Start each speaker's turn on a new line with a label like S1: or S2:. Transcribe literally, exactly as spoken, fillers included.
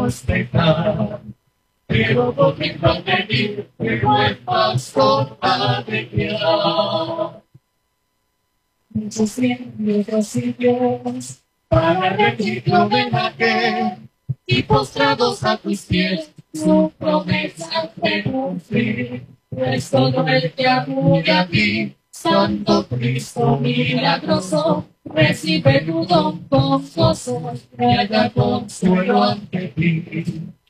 S1: podemos dejar, pero volviendo a venir, pero en paz con alegría. Muchos niños y Dios, para rendirlo homenaje, y postrados a tus pies, su promesa de cumplir. Es todo el que acude a ti, Santo Cristo milagroso, recibe tu don con gozo, y haya consuelo ante ti.